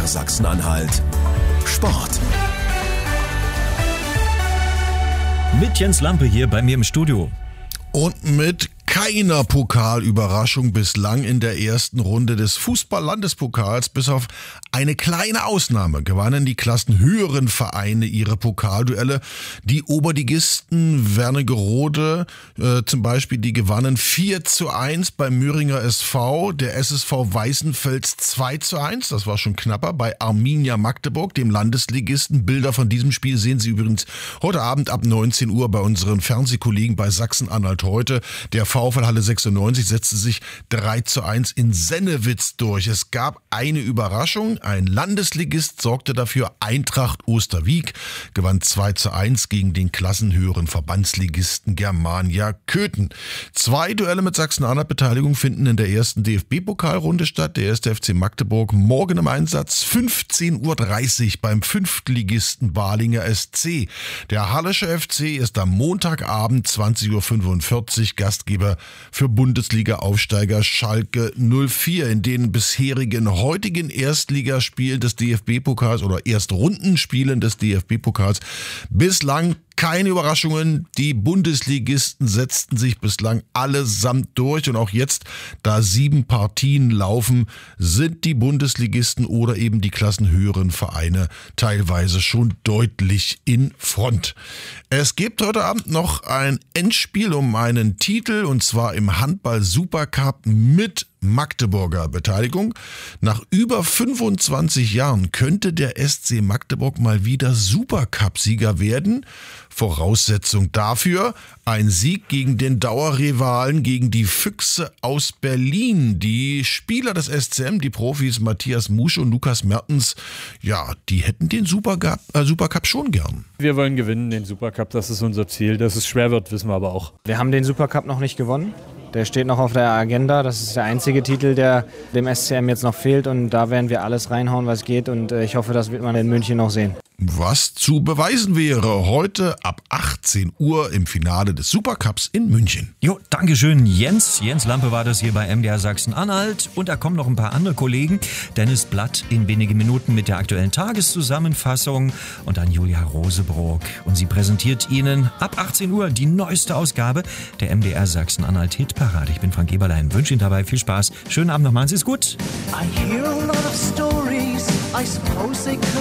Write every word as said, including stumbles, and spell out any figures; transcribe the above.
R Sachsen-Anhalt Sport. Mit Jens Lampe hier bei mir im Studio. Und mit keiner Pokalüberraschung bislang in der ersten Runde des Fußball-Landespokals. Bis auf eine kleine Ausnahme gewannen die klassenhöheren Vereine ihre Pokalduelle. Die Oberligisten Wernigerode äh, zum Beispiel, die gewannen vier zu eins beim Müringer S V. Der S S V Weißenfels zwei zu eins, das war schon knapper, bei Arminia Magdeburg, dem Landesligisten. Bilder von diesem Spiel sehen Sie übrigens heute Abend ab neunzehn Uhr bei unseren Fernsehkollegen bei Sachsen-Anhalt heute. Der VfL Halle sechsundneunzig setzte sich drei zu eins in Sennewitz durch. Es gab eine Überraschung. Ein Landesligist sorgte dafür. Eintracht Osterwieck gewann zwei zu eins gegen den klassenhöheren Verbandsligisten Germania Köthen. Zwei Duelle mit Sachsen-Anhalt-Beteiligung finden in der ersten D F B-Pokalrunde statt. Der erste F C Magdeburg morgen im Einsatz. fünfzehn Uhr dreißig beim Fünftligisten Balinger S C. Der Hallische F C ist am Montagabend zwanzig Uhr fünfundvierzig Gastgeber für Bundesliga-Aufsteiger Schalke null vier. In den bisherigen heutigen Erstligaspielen des D F B-Pokals oder Erstrundenspielen des D F B-Pokals bislang keine Überraschungen. Die Bundesligisten setzten sich bislang allesamt durch und auch jetzt, da sieben Partien laufen, sind die Bundesligisten oder eben die klassenhöheren Vereine teilweise schon deutlich in Front. Es gibt heute Abend noch ein Endspiel um einen Titel und zwar im Handball-Supercup mit Magdeburger Beteiligung. Nach über fünfundzwanzig Jahren könnte der S C Magdeburg mal wieder Supercup-Sieger werden. Voraussetzung dafür ein Sieg gegen den Dauerrivalen, gegen die Füchse aus Berlin. Die Spieler des S C M, die Profis Matthias Musche und Lukas Mertens, ja, die hätten den Supercup, äh, Supercup schon gern. Wir wollen gewinnen, den Supercup, das ist unser Ziel. Dass es schwer wird, wissen wir aber auch. Wir haben den Supercup noch nicht gewonnen. Der steht noch auf der Agenda. Das ist der einzige Titel, der dem S C M jetzt noch fehlt. Und da werden wir alles reinhauen, was geht. Und ich hoffe, das wird man in München noch sehen. Was zu beweisen wäre, heute ab achtzehn Uhr im Finale des Supercups in München. Jo, Dankeschön, Jens. Jens Lampe war das hier bei M D R Sachsen-Anhalt. Und da kommen noch ein paar andere Kollegen. Dennis Blatt in wenigen Minuten mit der aktuellen Tageszusammenfassung. Und dann Julia Rosebrock. Und sie präsentiert Ihnen ab achtzehn Uhr die neueste Ausgabe der M D R Sachsen-Anhalt Hitparade. Ich bin Frank Eberlein. Wünsche Ihnen dabei viel Spaß. Schönen Abend noch. Machen Sie es gut. I hear a lot of stories. I suppose they could